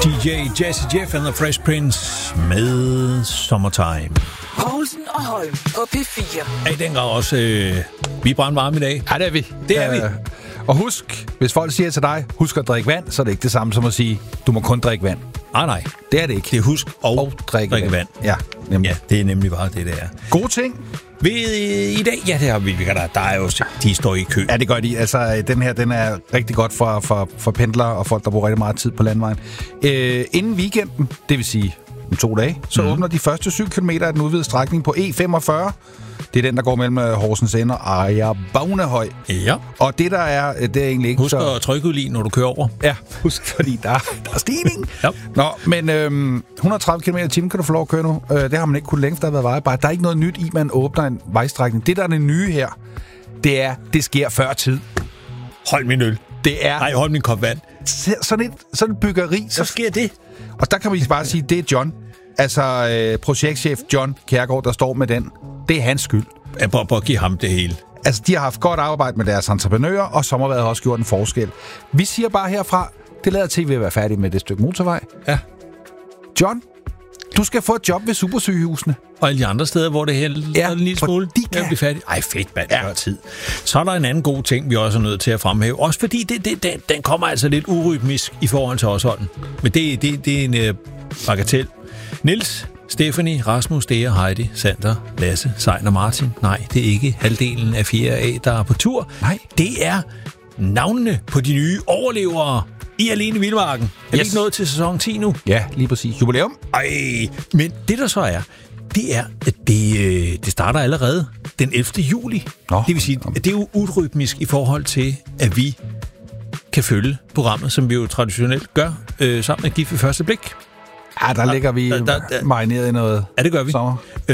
DJ Jazzy Jeff and the Fresh Prince med Summertime. Poulsen og Holm på P4. I den grad også, vi er brandvarme i dag. Ja, det er vi. Det er vi. Og husk, hvis folk siger til dig, husk at drikke vand, så er det ikke det samme som at sige, du må kun drikke vand. Nej. Det er det ikke. Det er husk og drikke vand. Ja, nemlig. Ja, det er nemlig bare det, der er. Gode ting. I dag, ja, det har vi. Der er jo, de står i kø. Ja, det gør de. Altså, den her, den er rigtig godt for pendlere og folk, der bruger rigtig meget tid på landvejen. Inden weekenden, det vil sige om 2 dage, så åbner de første 7 km af den udvidede strækning på E45. Det er den, der går mellem Horsens Ende og Ejer-Bagnehøj. Ja. Og det, der er, det er egentlig ikke husk at trykke ud lige, når du kører over. Ja, husk, fordi der er stigning. Ja. Nå, men 130 km i timen kan du få lov at køre nu. Det har man ikke kunnet længe, for der har været vejarbejde. Der er ikke noget nyt i, man åbner en vejstrækning. Det, der er det nye her, det sker før tid. Hold min øl. Det er... Nej, hold min kop vand. Sådan et byggeri. Så sker det. Og der kan vi bare sige, det er John. Altså projektchef John Kjærgaard, der står med den. Det er hans skyld. Ja, bare at give ham det hele. Altså, de har haft godt arbejde med deres entreprenører, og sommerværet har også gjort en forskel. Vi siger bare herfra, det lader til, at vi vil være færdige med det stykke motorvej. Ja. John, du skal få et job ved supersygehusene. Og alle de andre steder, hvor det hælder en lille smule. De kan blive færdige. Ej, fedt, mand. Før tid. Så er der en anden god ting, vi også er nødt til at fremhæve. Også fordi den kommer altså lidt urytmisk i forhold til os holden. Men det er en bagatel. Niels, Stephanie, Rasmus, Dea, Heidi, Sander, Lasse, Sein og Martin. Nej, det er ikke halvdelen af 4A, der er på tur. Nej. Det er navnene på de nye overlevere i Alene i Vildmarken. Er vi ikke nået til sæson 10 nu? Ja, lige præcis. Jubilæum. Ej, men det der så er, det er, at det starter allerede den 11. juli. Nå. Det vil sige, at det er jo urytmisk i forhold til, at vi kan følge programmet, som vi jo traditionelt gør, sammen med Gift ved første blik. Ja, der ligger vi marineret i noget. Ja, det gør vi.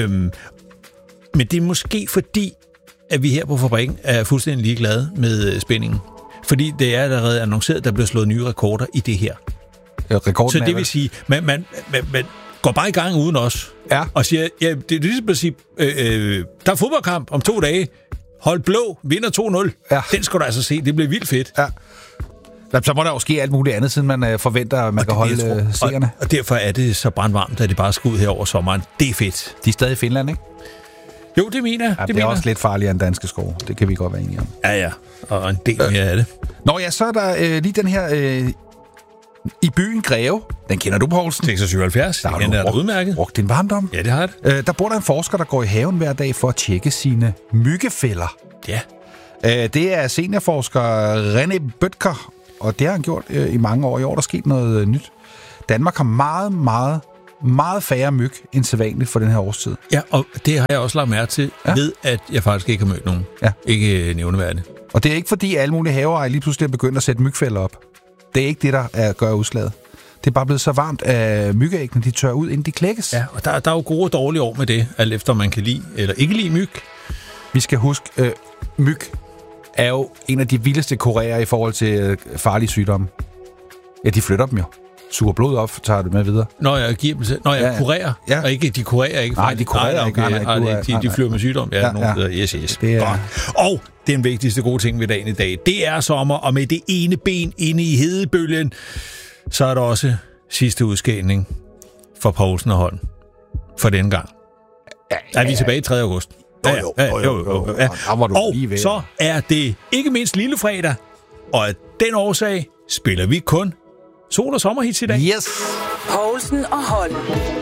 Men det er måske fordi, at vi her på fabrikken er fuldstændig ligeglade med spændingen. Fordi det er allerede annonceret, at der bliver slået nye rekorder i det her. Så det vil sige, man går bare i gang uden os. Ja. Og siger, ja, det er ligesom at sige, der er fodboldkamp om 2 dage. Hold blå, vinder 2-0. Ja. Den skal du altså se, det bliver vildt fedt. Ja. Så må der jo ske alt muligt andet, siden man forventer, at man kan holde seerne. Og derfor er det så brandvarmt, at det bare skal ud her over sommeren. Det er fedt. De er stadig i Finland, ikke? Jo, det mener jeg. Det er også lidt farligere end danske skove. Det kan vi godt være enige om. Ja. Og en del mere af det. Nå ja, så er der lige den her i byen Greve. Den kender du, Poulsen? 76. Der har den er udmærket. Brugt din varmdom. Ja, det har det. Der bor der en forsker, der går i haven hver dag for at tjekke sine myggefælder. Ja. Det er seniorforsker René Bødker, og det har han gjort i mange år. I år der er sket noget nyt. Danmark har meget færre myg end sædvanligt for den her årstid. Ja, og det har jeg også lagt mærke til, ved at jeg faktisk ikke har mødt nogen. Ja. Ikke nævneværdigt. Og det er ikke fordi alle mulige haveejere lige pludselig er begyndt at sætte mygfælder op. Det er ikke det, der gør udslaget. Det er bare blevet så varmt, at myggeæggene de tør ud, inden de klækkes. Ja, og der er jo gode og dårlige år med det, alt efter man kan lide eller ikke lide myg. Vi skal huske, myg er jo en af de vildeste kurerer i forhold til farlige sygdomme. Ja, de flytter dem jo. Suger blod op, tager det med videre. Når jeg giver dem til. Når jeg kurerer. Ja. Og ikke, de kurerer ikke. Nej, de kurerer ikke. De flyver med sygdom. Ja, nogen hedder yes. Det er... Og den vigtigste gode ting ved dagen i dag, det er sommer, og med det ene ben inde i hedebølgen, så er der også sidste udskældning for Poulsen og Holm. For denne gang. Er vi tilbage 3. august? Jo. Og så er det ikke mindst lille fredag, og af den årsag spiller vi kun sol- og sommerhits i dag. Yes! Poulsen og Holm.